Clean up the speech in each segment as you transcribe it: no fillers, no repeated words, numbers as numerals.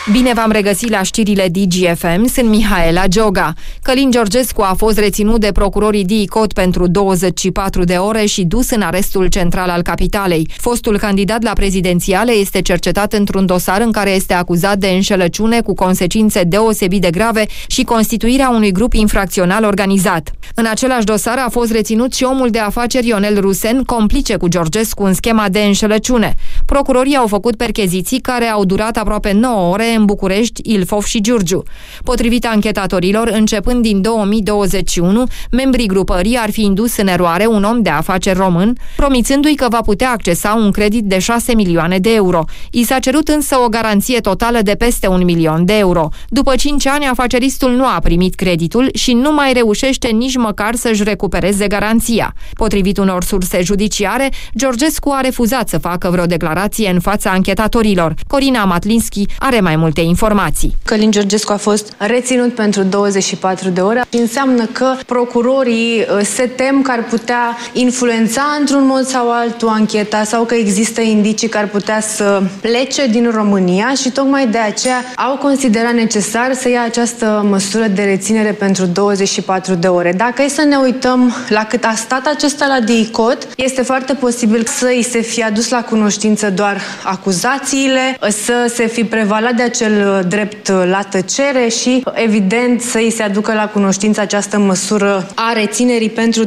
Bine v-am regăsit la știrile DGFM, sunt Mihaela Gioga. Călin Georgescu a fost reținut de procurorii DICOT pentru 24 de ore și dus în arestul central al capitalei. Fostul candidat la prezidențiale este cercetat într-un dosar în care este acuzat de înșelăciune cu consecințe deosebit de grave și constituirea unui grup infracțional organizat. În același dosar a fost reținut și omul de afaceri Ionel Rusen, complice cu Georgescu în schema de înșelăciune. Procurorii au făcut percheziții care au durat aproape 9 ore în București, Ilfov și Giurgiu. Potrivit anchetatorilor, începând din 2021, membrii grupării ar fi indus în eroare un om de afaceri român, promițându-i că va putea accesa un credit de 6 milioane de euro. I s-a cerut însă o garanție totală de peste 1 milion de euro. După 5 ani, afaceristul nu a primit creditul și nu mai reușește nici măcar să-și recupereze garanția. Potrivit unor surse judiciare, Georgescu a refuzat să facă vreo declarație în fața anchetatorilor. Corina Matlinski are mai multe informații. Călin Georgescu a fost reținut pentru 24 de ore. Înseamnă că procurorii se tem că ar putea influența într-un mod sau altul ancheta sau că există indicii că ar putea să plece din România și tocmai de aceea au considerat necesar să ia această măsură de reținere pentru 24 de ore. Dacă e să ne uităm la cât a stat acesta la DICOT, este foarte posibil să îi se fie adus la cunoștință doar acuzațiile, să se fi prevalat de acel drept la tăcere și, evident, să îi se aducă la cunoștință această măsură a reținerii pentru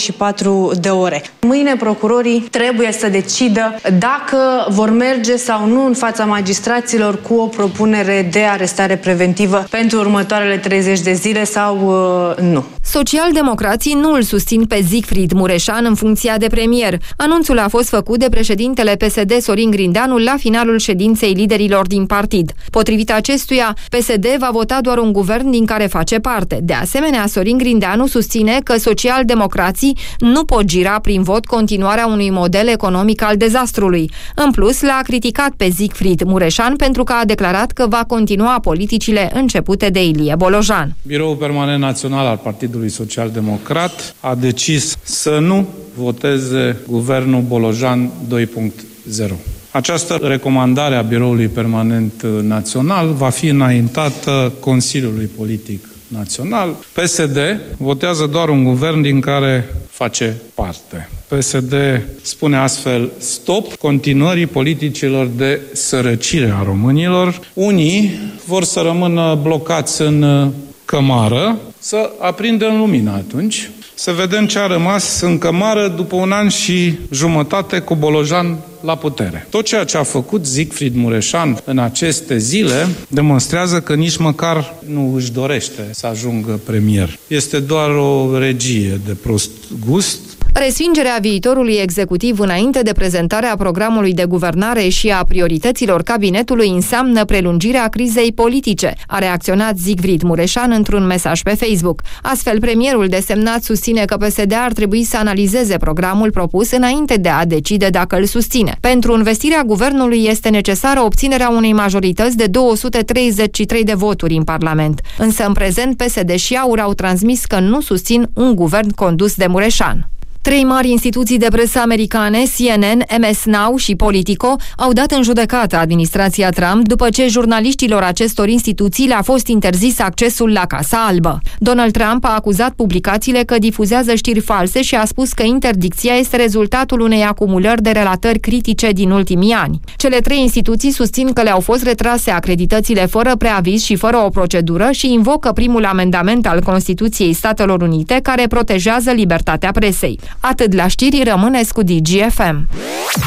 24 de ore. Mâine procurorii trebuie să decidă dacă vor merge sau nu în fața magistraților cu o propunere de arestare preventivă pentru următoarele 30 de zile sau nu. Socialdemocrații nu îl susțin pe Siegfried Mureșan în funcția de premier. Anunțul a fost făcut de președintele PSD Sorin Grindeanu la finalul ședinței liderilor din partid. Potrivit acestuia, PSD va vota doar un guvern din care face parte. De asemenea, Sorin Grindeanu susține că socialdemocrații nu pot gira prin vot continuarea unui model economic al dezastrului. În plus, l-a criticat pe Siegfried Mureșan pentru că a declarat că va continua politicile începute de Ilie Bolojan. Biroul Permanent Național al Partidului Social-Democrat a decis să nu voteze guvernul Bolojan 2.0. Această recomandare a Biroului Permanent Național va fi înaintată Consiliului Politic Național. PSD votează doar un guvern din care face parte. PSD spune astfel stop continuării politicilor de sărăcire a românilor. Unii vor să rămână blocați în cămară, să aprindem lumina atunci, să vedem ce a rămas în cămară după 1 an și jumătate cu Bolojan la putere. Tot ceea ce a făcut Siegfried Mureșan în aceste zile demonstrează că nici măcar nu își dorește să ajungă premier. Este doar o regie de prost gust. Respingerea viitorului executiv înainte de prezentarea programului de guvernare și a priorităților cabinetului înseamnă prelungirea crizei politice, a reacționat Siegfried Mureșan într-un mesaj pe Facebook. Astfel, premierul desemnat susține că PSD ar trebui să analizeze programul propus înainte de a decide dacă îl susține. Pentru învestirea guvernului este necesară obținerea unei majorități de 233 de voturi în Parlament. Însă, în prezent, PSD și AUR au transmis că nu susțin un guvern condus de Mureșan. 3 mari instituții de presă americane, CNN, MS Now și Politico, au dat în judecată administrația Trump după ce jurnaliștilor acestor instituții le-a fost interzis accesul la Casa Albă. Donald Trump a acuzat publicațiile că difuzează știri false și a spus că interdicția este rezultatul unei acumulări de relatări critice din ultimii ani. Cele 3 instituții susțin că le-au fost retrase acreditațiile fără preaviz și fără o procedură și invocă primul amendament al Constituției Statelor Unite care protejează libertatea presei. Atât la știri, rămâneți cu DGFM.